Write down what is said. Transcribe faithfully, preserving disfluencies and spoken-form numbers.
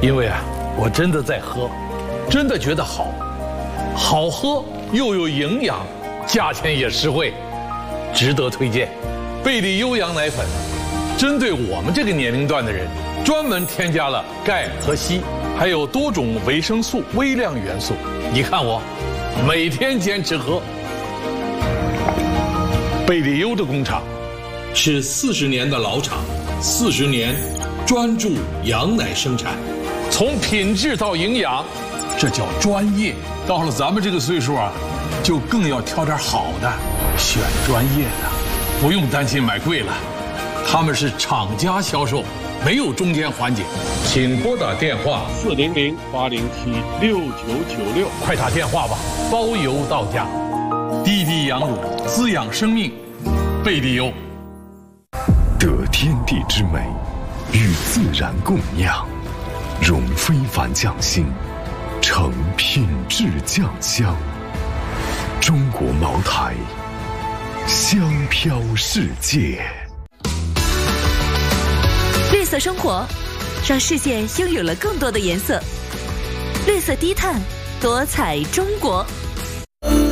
因为啊，我真的在喝，真的觉得好，好喝又有营养，价钱也实惠，值得推荐。贝利优羊奶粉，针对我们这个年龄段的人，专门添加了钙和硒，还有多种维生素、微量元素。你看我，每天坚持喝。贝利优的工厂是四十年的老厂，四十年专注羊奶生产，从品质到营养，这叫专业。到了咱们这个岁数啊，就更要挑点好的，选专业的，不用担心买贵了。他们是厂家销售，没有中间环节。请拨打电话四零零八零七六九九六， 快打电话吧，包邮到家。滴滴羊乳滋养生命，贝利优。 得天地之美，与自然共酿，融非凡匠心，成品质酱香。中国茅台，香飘世界。 绿色生活，让世界拥有了更多的颜色。绿色低碳，多彩中国。